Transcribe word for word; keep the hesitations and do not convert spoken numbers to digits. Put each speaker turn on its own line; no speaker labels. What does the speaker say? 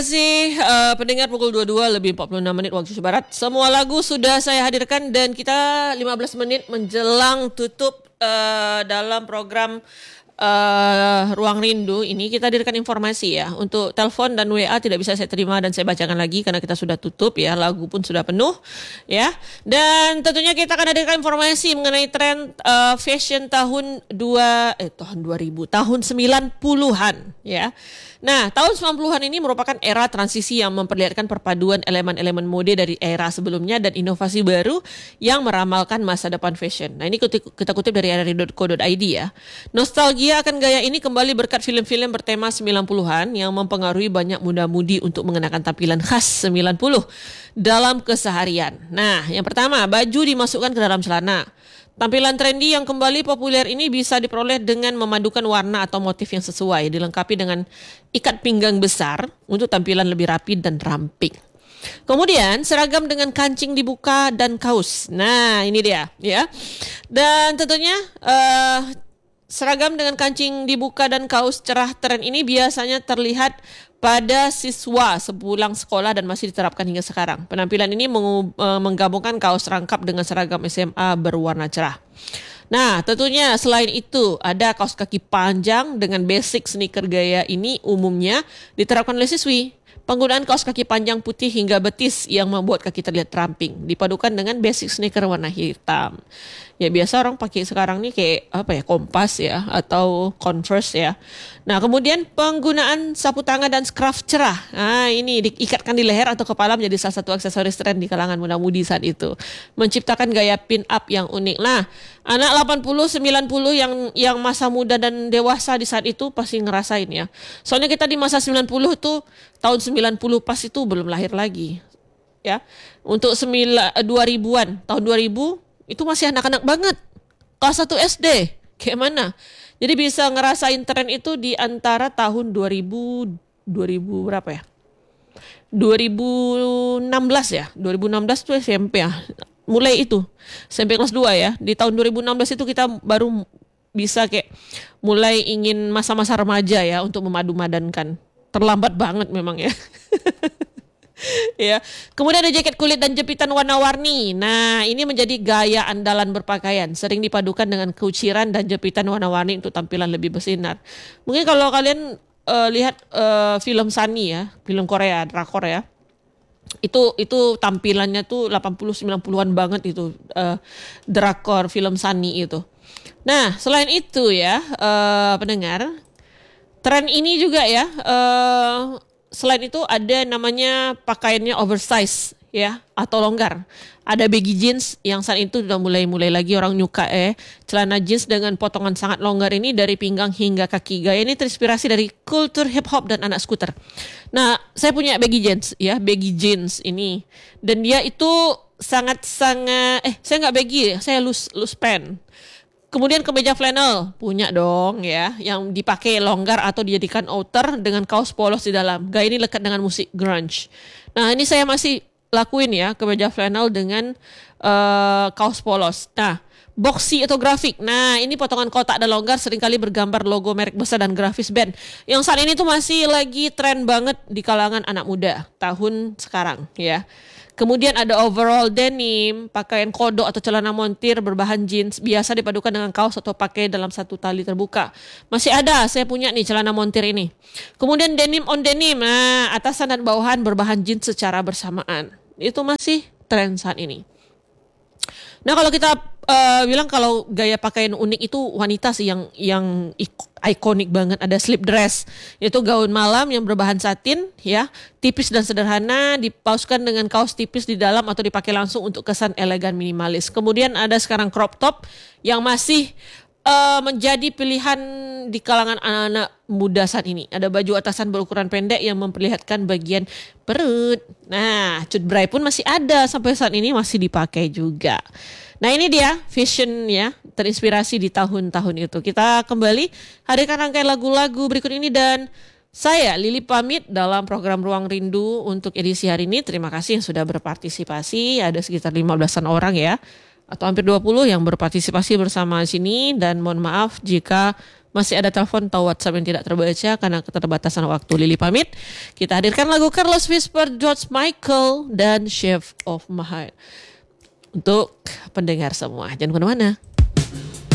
Masih uh, pendengar pukul dua puluh dua lebih empat puluh enam menit waktu Indonesia Barat. Semua lagu sudah saya hadirkan dan kita lima belas menit menjelang tutup uh, dalam program uh, Ruang Rindu ini kita hadirkan informasi ya. Untuk telepon dan W A tidak bisa saya terima dan saya bacakan lagi karena kita sudah tutup ya, lagu pun sudah penuh ya. Dan tentunya kita akan hadirkan informasi mengenai tren uh, fashion tahun dua eh tahun dua ribu, tahun sembilan puluhan ya. Nah, tahun sembilan puluhan ini merupakan era transisi yang memperlihatkan perpaduan elemen-elemen mode dari era sebelumnya dan inovasi baru yang meramalkan masa depan fashion. Nah, ini kita kutip dari r r i dot co dot i d ya. Nostalgia akan gaya ini kembali berkat film-film bertema sembilan puluhan yang mempengaruhi banyak muda-mudi untuk mengenakan tampilan khas sembilan puluh dalam keseharian. Nah, yang pertama, baju dimasukkan ke dalam celana. Tampilan trendy yang kembali populer ini bisa diperoleh dengan memadukan warna atau motif yang sesuai, dilengkapi dengan ikat pinggang besar untuk tampilan lebih rapi dan ramping. Kemudian seragam dengan kancing dibuka dan kaos. Nah, ini dia ya. Dan tentunya uh, seragam dengan kancing dibuka dan kaos cerah tren ini biasanya terlihat pada siswa sepulang sekolah dan masih diterapkan hingga sekarang. Penampilan ini meng- menggabungkan kaos rangkap dengan seragam S M A berwarna cerah. Nah, tentunya selain itu ada kaos kaki panjang dengan basic sneaker gaya ini umumnya diterapkan oleh siswi. Penggunaan kaos kaki panjang putih hingga betis yang membuat kaki terlihat ramping dipadukan dengan basic sneaker warna hitam. Ya biasa orang pakai sekarang nih kayak apa ya, Kompas ya atau Converse ya. Nah, kemudian penggunaan sapu tangan dan scarf cerah. Nah, ini diikatkan di leher atau kepala menjadi salah satu aksesoris tren di kalangan muda-mudi saat itu. Menciptakan gaya pin up yang unik. Nah, anak delapan puluh sembilan puluh yang yang masa muda dan dewasa di saat itu pasti ngerasain ya. Soalnya kita di masa sembilan puluh tuh tahun sembilan puluh pas itu belum lahir lagi. Ya. Untuk dua ribuan, tahun dua ribu itu masih anak-anak banget. Kelas satu S D. Kayak mana? Jadi bisa ngerasain tren itu di antara tahun dua ribu dua ribu berapa ya? dua ribu enam belas ya. dua ribu enam belas tuh S M P ya. Mulai itu. S M P kelas dua ya. Di tahun dua ribu enam belas itu kita baru bisa kayak mulai ingin masa-masa remaja ya untuk memadu-madankan. Terlambat banget memang ya. Ya. Kemudian ada jaket kulit dan jepitan warna-warni. Nah, ini menjadi gaya andalan berpakaian. Sering dipadukan dengan kuciran dan jepitan warna-warni untuk tampilan lebih bersinar. Mungkin kalau kalian uh, lihat uh, film Sunny ya, film Korea, drakor ya. Itu itu tampilannya tuh delapan puluh sembilan puluhan banget itu uh, drakor film Sunny itu. Nah, selain itu ya, uh, pendengar, tren ini juga ya, uh, selain itu ada namanya pakaiannya oversize ya atau longgar. Ada baggy jeans yang saat itu sudah mulai-mulai lagi orang nyuka eh. Celana jeans dengan potongan sangat longgar ini dari pinggang hingga kaki. Gaya ini terinspirasi dari kultur hip hop dan anak skuter. Nah, saya punya baggy jeans ya, baggy jeans ini. Dan dia itu sangat-sangat eh saya nggak baggy, saya loose loose pant. Kemudian kemeja flannel, punya dong ya, yang dipakai longgar atau dijadikan outer dengan kaos polos di dalam. Gaya ini lekat dengan musik grunge. Nah, ini saya masih lakuin ya, kemeja flannel dengan uh, kaos polos. Nah, boxy atau grafik. Nah, ini potongan kotak dan longgar seringkali bergambar logo merek besar dan grafis band. Yang saat ini tuh masih lagi tren banget di kalangan anak muda tahun sekarang ya. Kemudian ada overall denim, pakaian kodok atau celana montir berbahan jeans, biasa dipadukan dengan kaos atau pakai dalam satu tali terbuka. Masih ada, saya punya nih celana montir ini. Kemudian denim on denim, nah, atasan dan bawahan berbahan jeans secara bersamaan. Itu masih tren saat ini. Nah, kalau kita uh, bilang kalau gaya pakaian unik itu wanita sih yang yang ikonik banget. Ada slip dress, yaitu gaun malam yang berbahan satin ya, tipis dan sederhana, dipauskan dengan kaos tipis di dalam atau dipakai langsung untuk kesan elegan minimalis. Kemudian ada sekarang crop top yang masih uh, menjadi pilihan di kalangan anak-anak muda saat ini. Ada baju atasan berukuran pendek yang memperlihatkan bagian perut. Nah, cut bray pun masih ada sampai saat ini, masih dipakai juga. Nah, ini dia fashion ya, terinspirasi di tahun-tahun itu. Kita kembali hadirkan rangkaian lagu-lagu berikut ini dan saya Lili pamit dalam program Ruang Rindu untuk edisi hari ini. Terima kasih yang sudah berpartisipasi. Ada sekitar lima belasan orang ya, atau hampir dua puluh yang berpartisipasi bersama sini, dan mohon maaf jika masih ada telepon atau WhatsApp yang tidak terbaca karena keterbatasan waktu. Lili pamit. Kita hadirkan lagu Carlos Whisper, George Michael, dan Shape of My Heart untuk pendengar semua. Jangan kemana-mana.